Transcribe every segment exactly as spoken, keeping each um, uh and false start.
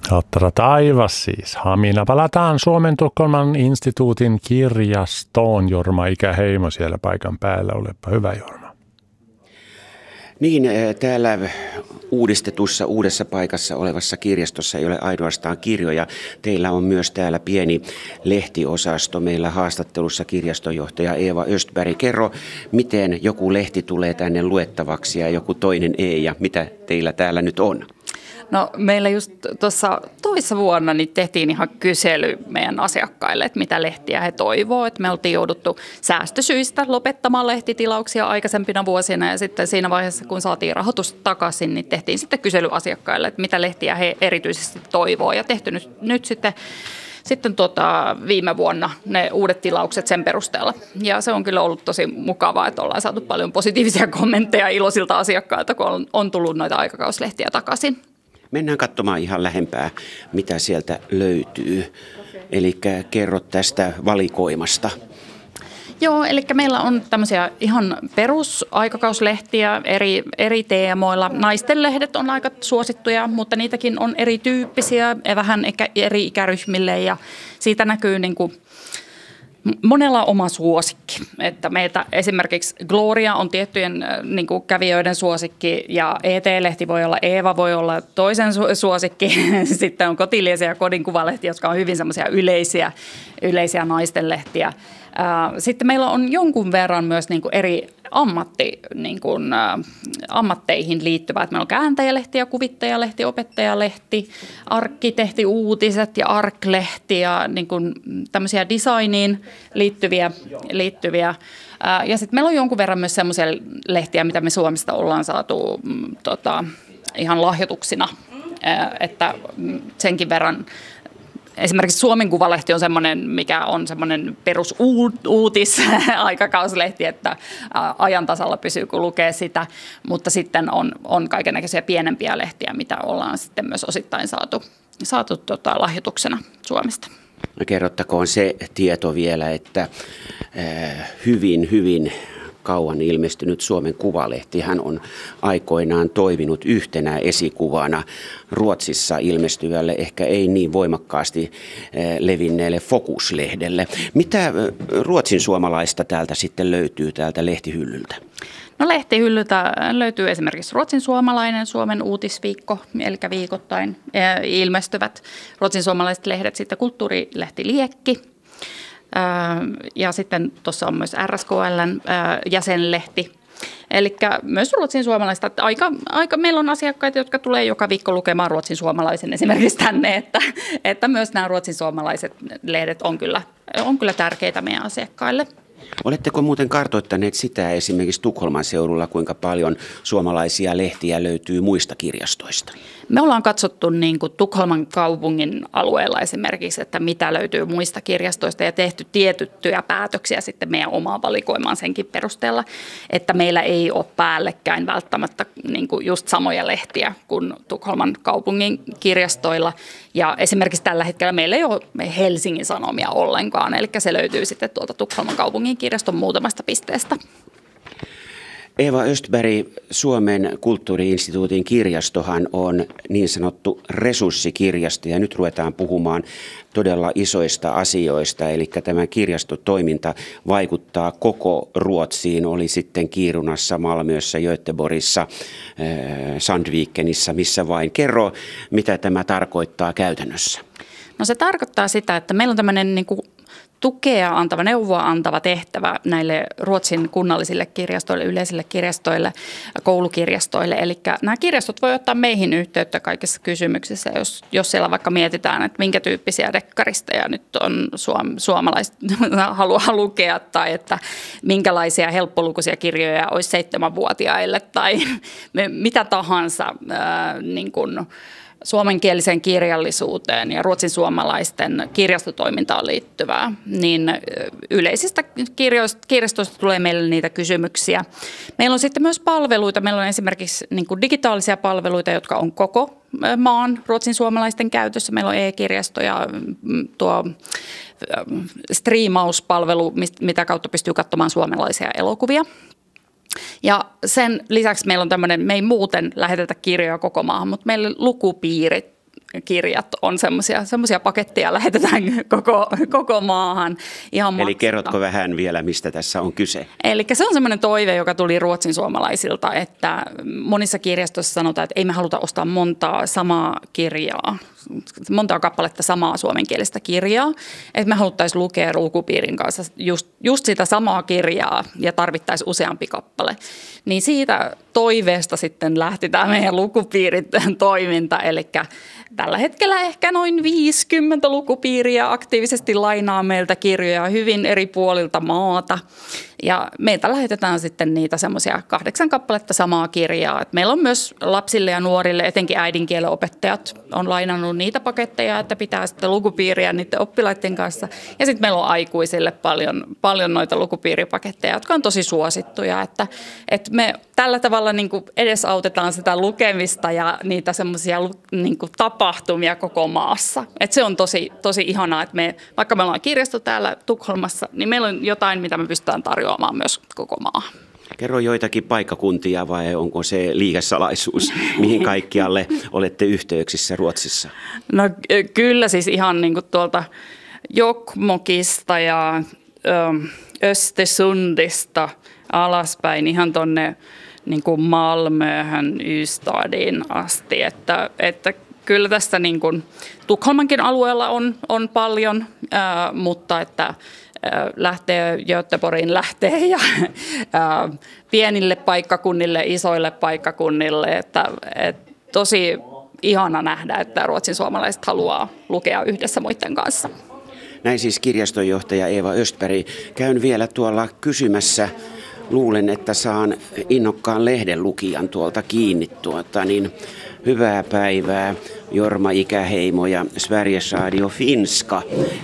Ottara taivas siis. Hamina. Palataan Suomen Tukholman instituutin kirjastoon. Jorma Ikäheimo siellä paikan päällä. Olepa hyvä, Jorma. Niin, täällä uudistetussa uudessa paikassa olevassa kirjastossa ei ole ainoastaan kirjoja. Teillä on myös täällä pieni lehtiosasto. Meillä haastattelussa kirjastonjohtaja Eeva Östberg. Kerro, miten joku lehti tulee tänne luettavaksi ja joku toinen ei, ja mitä teillä täällä nyt on? No meillä just tuossa toissa vuonna niin tehtiin ihan kysely meidän asiakkaille, että mitä lehtiä he toivoo. Että me oltiin jouduttu säästösyistä lopettamaan lehtitilauksia aikaisempina vuosina ja sitten siinä vaiheessa, kun saatiin rahoitusta takaisin, niin tehtiin sitten kysely asiakkaille, että mitä lehtiä he erityisesti toivoo. Ja tehty nyt, nyt sitten, sitten tota, viime vuonna ne uudet tilaukset sen perusteella. Ja se on kyllä ollut tosi mukavaa, että ollaan saatu paljon positiivisia kommentteja iloisilta asiakkailta, kun on, on tullut noita aikakauslehtiä takaisin. Mennään katsomaan ihan lähempää, mitä sieltä löytyy. Eli kerro tästä valikoimasta. Joo, eli meillä on tämmöisiä ihan perusaikakauslehtiä eri, eri teemoilla. Naisten lehdet on aika suosittuja, mutta niitäkin on erityyppisiä, vähän eri ikäryhmille ja siitä näkyy niin kuin monella oma suosikki, että meitä esimerkiksi Gloria on tiettyjen niin kuin kävijöiden suosikki ja E T-lehti voi olla, Eeva voi olla toisen su- suosikki, sitten on Kotiliesi ja Kodinkuvalehti, jotka on hyvin semmoisia yleisiä, yleisiä naistenlehtiä. Sitten meillä on jonkun verran myös niin kuin eri ammatti, niin kuin, ä, ammatteihin liittyvää. Että meillä on kääntäjälehti ja kuvittajalehti, opettajalehti, arkkitehti, uutiset ja arklehti ja niin kuin, tämmöisiä designiin liittyviä. liittyviä. Ä, ja sitten meillä on jonkun verran myös semmoisia lehtiä, mitä me Suomesta ollaan saatu m, tota, ihan lahjoituksina, ä, että senkin verran. Esimerkiksi Suomen Kuvalehti on semmoinen, mikä on semmoinen perusuutis aikakauslehti, että ajan tasalla pysyy, kun lukee sitä. Mutta sitten on, on kaikennäköisiä pienempiä lehtiä, mitä ollaan sitten myös osittain saatu, saatu tota, lahjoituksena Suomesta. No kerrottakoon se tieto vielä, että äh, hyvin, hyvin kauan ilmestynyt Suomen Kuvalehti. Hän on aikoinaan toiminut yhtenä esikuvana Ruotsissa ilmestyvälle, ehkä ei niin voimakkaasti levinneelle Fokus-lehdelle. Mitä ruotsin suomalaista täältä sitten löytyy täältä lehtihyllyltä? No lehtihyllyltä löytyy esimerkiksi ruotsin suomalainen, Suomen uutisviikko, eli viikoittain ilmestyvät ruotsin suomalaiset lehdet, sitten kulttuurilehti Liekki. Ja sitten tuossa on myös R S K L:n jäsenlehti. Eli myös ruotsin suomalaista. Aika, aika, meillä on asiakkaita, jotka tulee joka viikko lukemaan ruotsin suomalaisen esimerkiksi tänne, että, että myös nämä ruotsin suomalaiset lehdet on kyllä, on kyllä tärkeitä meidän asiakkaille. Oletteko muuten kartoittaneet sitä esimerkiksi Tukholman seudulla, kuinka paljon suomalaisia lehtiä löytyy muista kirjastoista? Me ollaan katsottu niin kuin Tukholman kaupungin alueella esimerkiksi, että mitä löytyy muista kirjastoista ja tehty tiettyjä päätöksiä sitten meidän omaan valikoimaan senkin perusteella, että meillä ei ole päällekkäin välttämättä niin kuin just samoja lehtiä kuin Tukholman kaupungin kirjastoilla. Ja esimerkiksi tällä hetkellä meillä ei ole Helsingin Sanomia ollenkaan, eli se löytyy sitten tuolta Tukholman kaupungin kirjaston muutamasta pisteestä. Eeva Östberg, Suomen kulttuuri-instituutin kirjastohan on niin sanottu resurssikirjasto ja nyt ruvetaan puhumaan todella isoista asioista, eli tämä kirjastotoiminta vaikuttaa koko Ruotsiin, oli sitten Kiirunassa, Malmössä, Göteborgissa, Sandvikenissä, missä vain. Kerro, mitä tämä tarkoittaa käytännössä. No se tarkoittaa sitä, että meillä on tämmöinen niin kuin tukea antava, neuvoa antava tehtävä näille Ruotsin kunnallisille kirjastoille, yleisille kirjastoille, koulukirjastoille. Eli nämä kirjastot voi ottaa meihin yhteyttä kaikissa kysymyksissä, jos, jos siellä vaikka mietitään, että minkä tyyppisiä dekkaristeja nyt on suom, suomalaiset haluaa lukea, tai että minkälaisia helppolukuisia kirjoja olisi seitsemänvuotiaille, tai mitä tahansa äh, niin kuin suomenkieliseen kirjallisuuteen ja ruotsin suomalaisten kirjastotoimintaan liittyvää, niin yleisistä kirjastoista tulee meille niitä kysymyksiä. Meillä on sitten myös palveluita. Meillä on esimerkiksi niin kuin digitaalisia palveluita, jotka on koko maan ruotsin suomalaisten käytössä. Meillä on e-kirjasto ja tuo striimauspalvelu, mitä kautta pystyy katsomaan suomalaisia elokuvia. Ja sen lisäksi meillä on tämmöinen, me ei muuten lähetetä kirjoja koko maahan, mutta meillä lukupiirit kirjat on semmoisia, semmoisia paketteja lähetetään koko, koko maahan ihan Eli maksutta. kerrotko vähän vielä, mistä tässä on kyse? Eli se on semmoinen toive, joka tuli ruotsin suomalaisilta, että monissa kirjastoissa sanotaan, että ei me haluta ostaa montaa samaa kirjaa, montaa kappaletta samaa suomenkielistä kirjaa, että me haluttaisiin lukea lukupiirin kanssa just, just sitä samaa kirjaa ja tarvittaisiin useampi kappale. Niin siitä toiveesta sitten lähti tämä meidän lukupiirin toiminta, eli tällä hetkellä ehkä noin viisikymmentä lukupiiriä aktiivisesti lainaa meiltä kirjoja hyvin eri puolilta maata. Ja meiltä lähetetään sitten niitä semmoisia kahdeksan kappaletta samaa kirjaa. Et meillä on myös lapsille ja nuorille, etenkin äidinkielen opettajat on lainannut niitä paketteja, että pitää sitten lukupiiriä niiden oppilaiden kanssa. Ja sitten meillä on aikuisille paljon, paljon noita lukupiiripaketteja, jotka on tosi suosittuja. Että, että me tällä tavalla niin kuin edesautetaan sitä lukemista ja niitä semmoisia niin kuin tapahtumia koko maassa. Et se on tosi, tosi ihanaa, että me, vaikka me ollaan kirjasto täällä Tukholmassa, niin meillä on jotain, mitä me pystytään tarjoamaan myös koko maahan. Kerro joitakin paikkakuntia vai onko se liikesalaisuus, mihin kaikkialle olette yhteyksissä Ruotsissa? No kyllä siis ihan niin kuin tuolta Jokkmokista ja Östersundista alaspäin ihan tuonne niin kuin Malmöhön, Ystadiin asti, että, että kyllä tässä niin kuin Tukholmankin alueella on, on paljon, ää, mutta että lähtee Göteborgiin lähtee ja ää, pienille paikkakunnille, isoille paikkakunnille, että et, tosi ihana nähdä, että ruotsin suomalaiset haluaa lukea yhdessä muiden kanssa. Näin siis kirjastonjohtaja Eeva Östberg. Käyn vielä tuolla kysymässä. Luulen, että saan innokkaan lehden lukijan tuolta kiinni. Tuota, niin hyvää päivää, Jorma Ikäheimo ja Sveriges Radio Finska.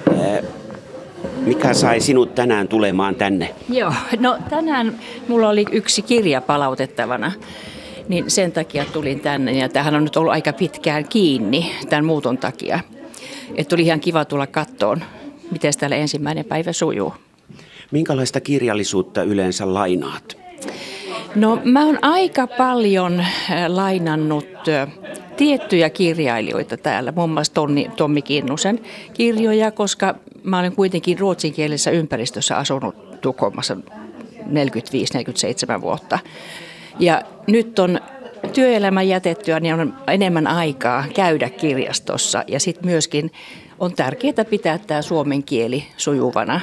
Mikä sai sinut tänään tulemaan tänne? Joo, no tänään mulla oli yksi kirja palautettavana, niin sen takia tulin tänne. Ja tämähän on nyt ollut aika pitkään kiinni tämän muuton takia. Että tuli ihan kiva tulla kattoon, miten täällä ensimmäinen päivä sujuu. Minkälaista kirjallisuutta yleensä lainaat? No mä oon aika paljon lainannut tiettyjä kirjailijoita täällä, muun muassa Tonni, Tommi Kinnusen kirjoja, koska mä olen kuitenkin ruotsinkielisessä ympäristössä asunut Tukholmassa neljäkymmentäviisi neljäkymmentäseitsemän vuotta. Ja nyt on työelämän jätettyä, niin on enemmän aikaa käydä kirjastossa ja sitten myöskin on tärkeää pitää tämä suomen kieli sujuvana.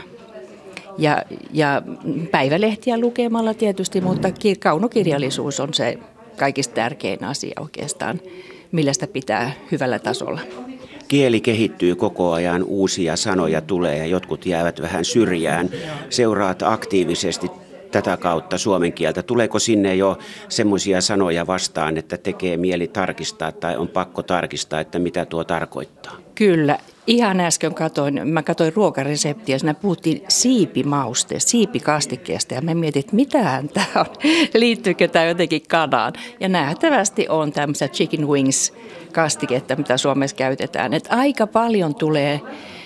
Ja, ja päivälehtiä lukemalla tietysti, mutta kaunokirjallisuus on se kaikista tärkein asia oikeastaan, millä sitä pitää hyvällä tasolla. Kieli kehittyy koko ajan, uusia sanoja tulee ja jotkut jäävät vähän syrjään. Seuraat aktiivisesti tätä kautta suomen kieltä. Tuleeko sinne jo semmoisia sanoja vastaan, että tekee mieli tarkistaa tai on pakko tarkistaa, että mitä tuo tarkoittaa? Kyllä. Ihan äsken katoin, mä katsoin ruokareseptiä ja siinä puhuttiin siipimausteesta, siipikastikkeesta ja mä mietin, että mitähän tämä on, liittyykö tämä jotenkin kanaan. Ja nähtävästi on tämmöistä chicken wings kastiketta, mitä Suomessa käytetään. Että aika paljon tulee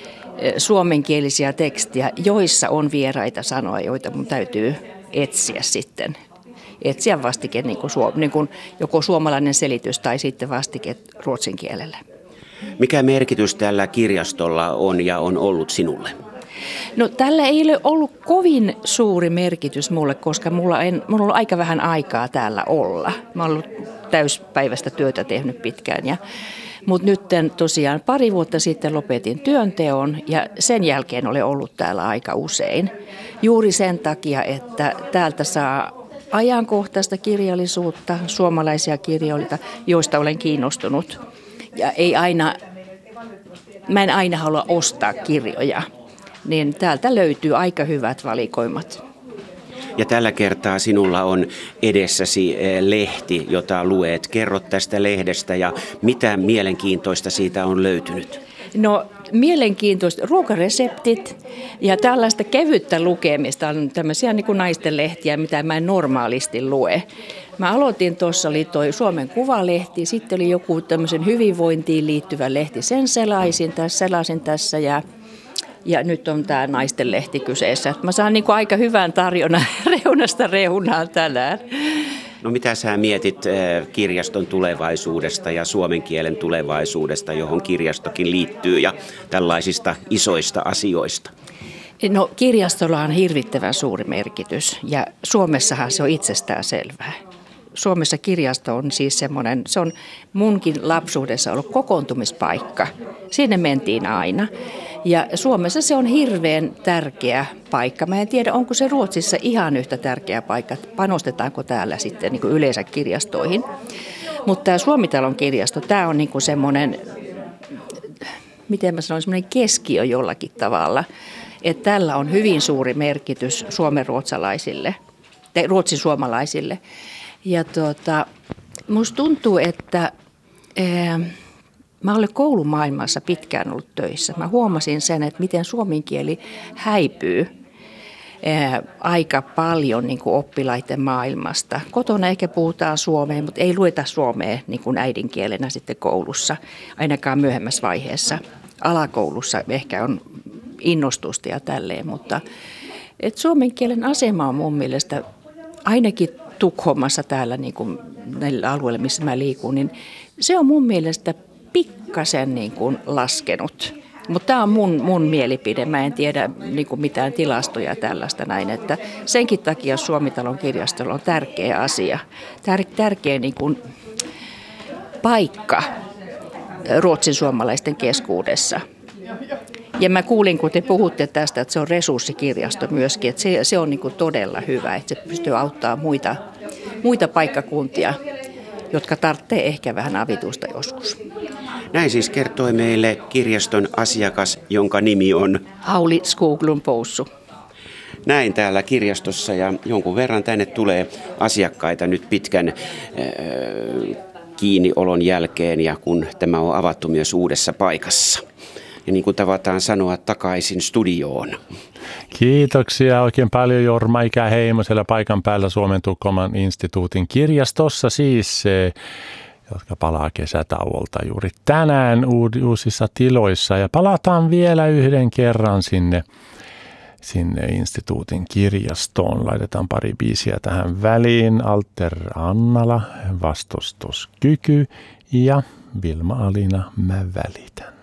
suomenkielisiä tekstiä, joissa on vieraita sanoja, joita mun täytyy etsiä sitten. Etsiä vastike, niin kuin, niin kuin joko suomalainen selitys tai sitten vastike ruotsin kielelle. Mikä merkitys tällä kirjastolla on ja on ollut sinulle? No tällä ei ole ollut kovin suuri merkitys mulle, koska mulla, en, mulla on ollut aika vähän aikaa täällä olla. Mä oon ollut täyspäiväistä työtä tehnyt pitkään. Ja, mutta nyt tosiaan pari vuotta sitten lopetin työnteon ja sen jälkeen olen ollut täällä aika usein. Juuri sen takia, että täältä saa ajankohtaista kirjallisuutta, suomalaisia kirjoilta, joista olen kiinnostunut. Ja ei aina, mä en aina halua ostaa kirjoja, niin täältä löytyy aika hyvät valikoimat. Ja tällä kertaa sinulla on edessäsi lehti, jota luet. Kerro tästä lehdestä ja mitä mielenkiintoista siitä on löytynyt? No mielenkiintoista ruokareseptit ja tällaista kevyttä lukemista on tämmöisiä niin kuin naisten lehtiä, mitä mä en normaalisti lue. Mä aloitin tuossa, oli toi Suomen Kuvalehti, sitten oli joku tämmöisen hyvinvointiin liittyvä lehti, sen selaisin tässä, selasin tässä ja, ja nyt on tämä naisten lehti kyseessä. Mä saan niin kuin aika hyvän tarjonnan reunasta reunaan tänään. No mitä sä mietit kirjaston tulevaisuudesta ja suomen kielen tulevaisuudesta, johon kirjastokin liittyy ja tällaisista isoista asioista? No kirjastolla on hirvittävän suuri merkitys ja Suomessahan se on itsestään selvää. Suomessa kirjasto on siis semmoinen, se on munkin lapsuudessa ollut kokoontumispaikka. Sinne mentiin aina. Ja Suomessa se on hirveän tärkeä paikka. Mä en tiedä, onko se Ruotsissa ihan yhtä tärkeä paikka, panostetaanko täällä sitten niin kuin yleensä kirjastoihin. Mutta tämä Suomitalon kirjasto, tämä on niin kuin semmoinen, miten mä sanoin, semmoinen keskiö jollakin tavalla. Että tällä on hyvin suuri merkitys suomenruotsalaisille, tai ruotsin suomalaisille. Ja tuota, musta tuntuu, että ää, mä olen koulumaailmassa pitkään ollut töissä. Mä huomasin sen, että miten suomen kieli häipyy ää, aika paljon niin kuin oppilaiden maailmasta. Kotona ehkä puhutaan suomea, mutta ei lueta suomea niin kuin äidinkielenä sitten koulussa, ainakaan myöhemmässä vaiheessa. Alakoulussa ehkä on innostusta ja tälleen, mutta et suomen kielen asema on mun mielestä ainakin Tukholmassa täällä niin kuin näillä alueilla, missä mä liikun, niin se on mun mielestä pikkasen niin kuin laskenut. Mutta tämä on mun, mun mielipide. Mä en tiedä niin kuin mitään tilastoja tällaista näin, että senkin takia Suomitalon kirjastolla on tärkeä asia, tär, tärkeä niin kuin paikka ruotsin suomalaisten keskuudessa. Ja mä kuulin, kun te puhutte tästä, että se on resurssikirjasto myöskin, että se, se on niin kuin todella hyvä, että se pystyy auttamaan muita, muita paikkakuntia, jotka tarvitsee ehkä vähän avitusta joskus. Näin siis kertoi meille kirjaston asiakas, jonka nimi on Auli Skoglund Poussu. Näin täällä kirjastossa ja jonkun verran tänne tulee asiakkaita nyt pitkän äh, kiinniolon jälkeen ja kun tämä on avattu myös uudessa paikassa. Ja niin kuin tavataan sanoa, takaisin studioon. Kiitoksia oikein paljon Jorma Ikäheimo siellä paikan päällä Suomen Tukholman instituutin kirjastossa siis, jotka palaa kesätauolta juuri tänään uusissa tiloissa. Ja palataan vielä yhden kerran sinne, sinne instituutin kirjastoon. Laitetaan pari biisiä tähän väliin. Alter Annala, Vastustuskyky ja Vilma Alina, Mä välitän.